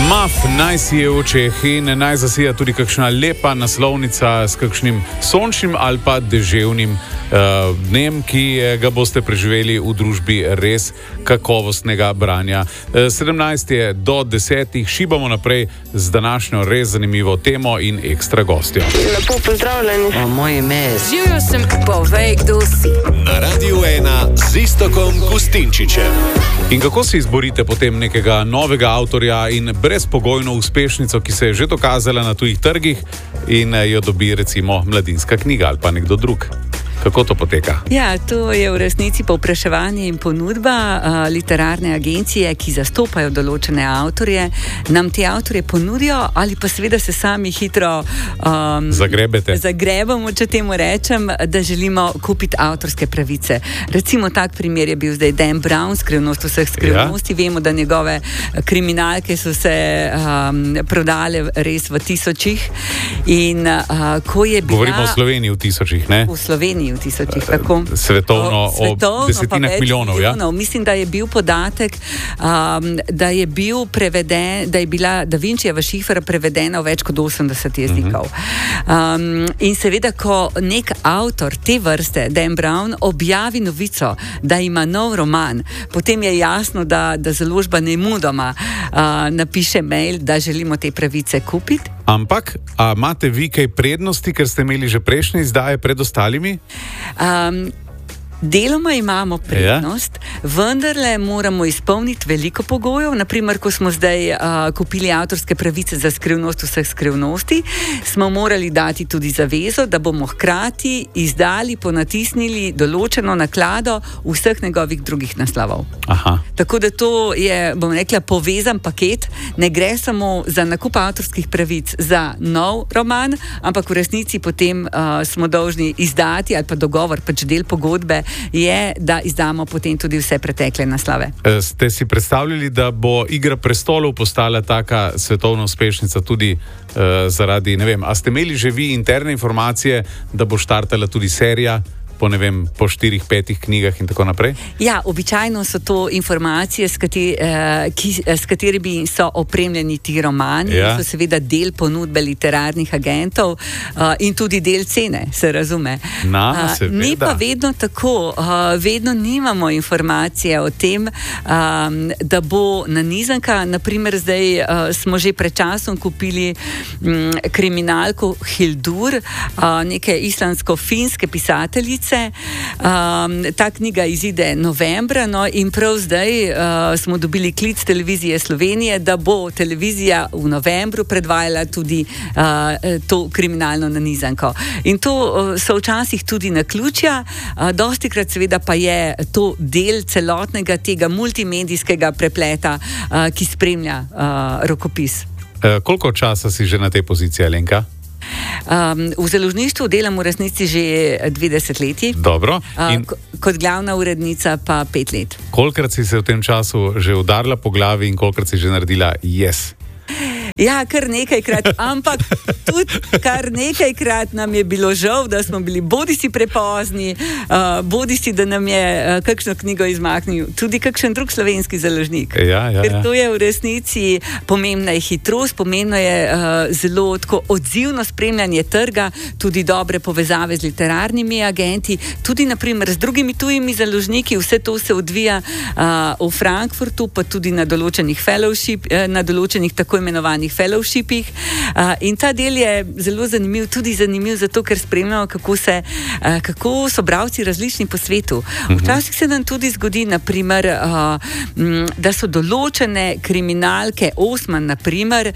Maf naj si je v očeh in naj zasija tudi kakšna lepa naslovnica s kakšnim sončnim ali pa deževnim dnem, ki ga boste preživeli v družbi res kakovostnega branja. 17 je do 10, šibamo naprej z današnjo res zanimivo temo in ekstra gostjo. Lepo pozdravljeni. Moje ime je Živjo sem, povej, kdo si. Na Radiu 1 z Iztokom Gustinčičem. In kako si izborite potem nekega novega avtorja in brezpogojno uspešnico, ki se je že dokazala na tujih trgih in jo dobi recimo Mladinska knjiga ali pa nekdo drug? Kako to poteka? Ja, to je v resnici povpraševanje in ponudba. Literarne agencije, ki zastopajo določene avtorje, nam te avtorje ponudijo ali pa seveda se sami hitro zagrebamo, če temu rečem, da želimo kupiti avtorske pravice. Recimo tak primer je bil zdaj Dan Brown, Skrivnost vseh skrivnosti. Ja. Vemo, da njegove kriminalke so se prodale res v tisočih. In ko je bila... Govorimo o Sloveniji v tisočih, ne? V Sloveniji v tisočih, tako. Svetovno o desetinah milijonov, ja? Mislim, da je bil podatek, da je bil preveden, da je bila Da Vinčijeva šifra prevedena v več kot 80 jezikov. In seveda, ko nek avtor te vrste, Dan Brown, objavi novico, da ima nov roman, potem je jasno, da založba nemudoma napiše mail, da želimo te pravice kupiti. Ampak, a imate vi kaj prednosti, ker ste imeli že prejšnje izdaje pred ostalimi? Deloma imamo prednost, vendarle moramo izpolniti veliko pogojev. Naprimer, ko smo zdaj kupili avtorske pravice za Skrivnost vseh skrivnosti, smo morali dati tudi zavezo, da bomo hkrati izdali, ponatisnili določeno naklado vseh njegovih drugih naslovov. Aha. Tako da to je, bom rekla, povezan paket. Ne gre samo za nakup avtorskih pravic za nov roman, ampak v resnici potem smo dolžni izdati, ali pa dogovor, pač del pogodbe je, da izdamo potem tudi vse pretekle naslove. Ste si predstavljali, da bo Igra prestolov postala taka svetovna uspešnica tudi zaradi, ne vem, a ste imeli že vi interne informacije, da bo štartala tudi serija po 4-5 knjigah in tako naprej? Ja, običajno so to informacije, s katerimi so opremljeni ti romani. Ja. So seveda del ponudbe literarnih agentov in tudi del cene, se razume. Ni pa vedno tako. Vedno nimamo informacije o tem, da bo nanizanka. Naprimer, zdaj smo že pred časom kupili kriminalko Hildur, neke islandsko-finske pisateljice. Ta knjiga izide novembra, in prav zdaj smo dobili klic televizije Slovenije, da bo televizija v novembru predvajala tudi to kriminalno nanizanko. In to so včasih tudi naključja, dostikrat seveda pa je to del celotnega tega multimedijskega prepleta, ki spremlja rokopis. Koliko časa si že na tej poziciji, Alenka? V založništvu delam v resnici že 20 leti. Dobro. Kot glavna urednica pa 5 let. Kolikrat si se v tem času že udarila po glavi in kolikrat si že naredila yes? Ja, kar nekajkrat, ampak tudi kar nekajkrat nam je bilo žal, da smo bili bodisi prepozni, bodisi da nam je kakšno knjigo izmaknil tudi kakšen drug slovenski založnik. Ker to je v resnici pomembna je hitrost, pomembno je zelo tako odzivno spremljanje trga, tudi dobre povezave z literarnimi agenti, tudi naprimer z drugimi tujimi založniki. Vse to se odvija v Frankfurtu, pa tudi na določenih na določenih tako imenovanih fellowshipih. In ta del je zelo zanimiv, tudi zanimiv zato, ker spremljamo, kako so bralci različni po svetu. Včasih se nam tudi zgodi, naprimer, da so določene kriminalke, Osman, naprimer,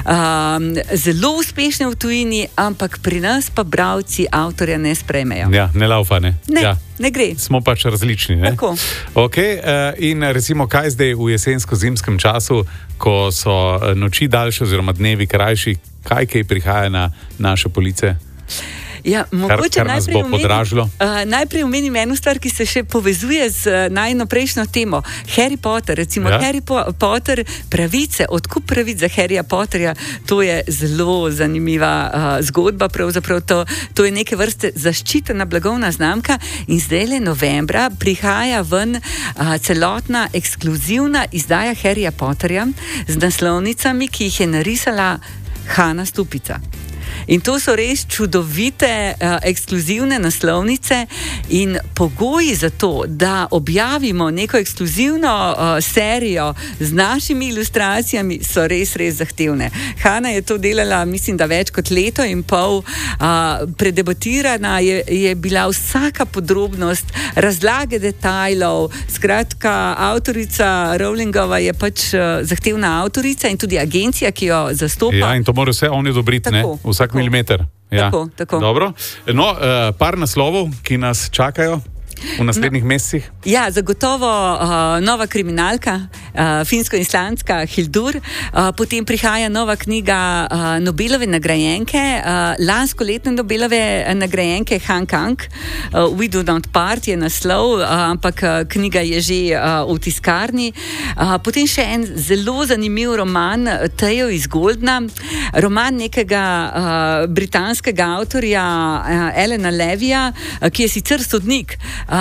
zelo uspešne v tujini, ampak pri nas pa bralci avtorja ne sprejmejo. Ja, ne laufa, ne? Ne gre. Smo pač različni, ne? Tako. Okay, in recimo, kaj zdaj v jesensko-zimskem času, ko so noči daljše oziroma dnevi krajši, kaj prihaja na naše police? Ja, mogoče kar nas bo podražilo. Najprej omenim eno stvar, ki se še povezuje z najino prejšnjo temo. Harry Potter, recimo Harry Potter, pravice, odkup pravic za Harryja Potterja, to je zelo zanimiva zgodba, pravzaprav to je neke vrste zaščitena blagovna znamka in zdajle novembra prihaja ven celotna ekskluzivna izdaja Harryja Potterja z naslovnicami, ki jih je narisala Hana Stupica. In to so res čudovite, ekskluzivne naslovnice in pogoji za to, da objavimo neko ekskluzivno serijo z našimi ilustracijami, so res, res zahtevne. Hana je to delala, mislim, da več kot leto in pol. Predebatirana je bila vsaka podrobnost, razlage detajlov. Skratka, avtorica Rowlingova je pač zahtevna avtorica in tudi agencija, ki jo zastopa. Ja, in to mora vse oni odobriti, ne? Vsak milimeter. Ja. Tako. Dobro. No, par naslovov, ki nas čakajo v naslednjih mesecih. Ja, zagotovo nova kriminalka, finsko-islandska Hildur, potem prihaja nova knjiga Nobelove nagrajenke, lanskoletne Nobelove nagrajenke Han Kang, We Do Not Part je naslov, ampak knjiga je že v tiskarni. Potem še en zelo zanimiv roman Tejo iz Goldna, roman nekega britanskega avtorja Elena Levija, ki je sicer sodnik,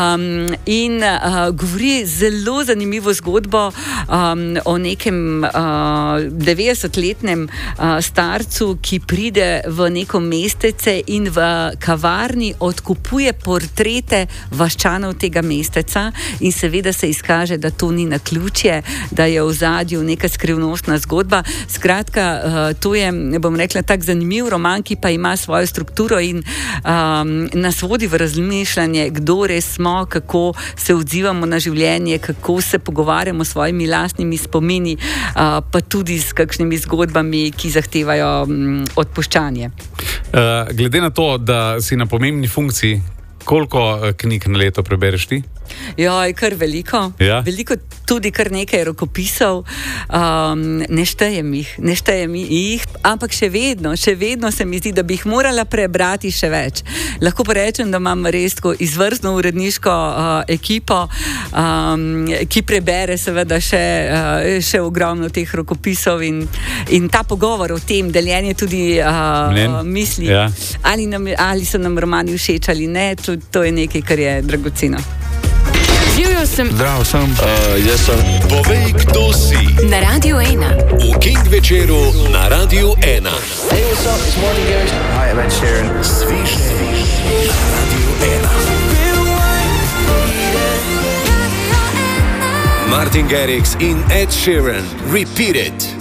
in govori zelo zanimivo zgodbo o nekem 90-letnem starcu, ki pride v neko mestece in v kavarni odkupuje portrete vaščanov tega mesteca in seveda se izkaže, da to ni naključje, da je v ozadju neka skrivnostna zgodba. Skratka, to je, bom rekla, tak zanimiv roman, ki pa ima svojo strukturo in nas vodi v razmišljanje, kdo res smo, kako se odzivamo na življenje, kako se pogovarjamo s svojimi lastnimi spomini, pa tudi s kakšnimi zgodbami, ki zahtevajo odpuščanje. Glede na to, da si na pomembni funkciji, koliko knjig na leto prebereš ti? Joj, kar veliko. Ja. Veliko, tudi kar nekaj rokopisov. Ne štejem jih, ampak še vedno se mi zdi, da bi jih morala prebrati še več. Lahko pa rečem, da imam res tako izvrstno uredniško ekipo, ki prebere seveda še ogromno teh rokopisov in ta pogovor o tem, deljenje tudi misli, ja. ali so nam romani všeč ali ne, to je nekaj, kar je dragoceno. Živjo sem. Zdravo sem. Jaz sem. Povej, kdo si. Na Radiu 1. V King večeru na Radiu 1. Hey, what's up? It's Martin Garrix. Hi, I'm Ed Sheeran. Sviš na Radiu 1. Martin Garrix in Ed Sheeran. Repeat it.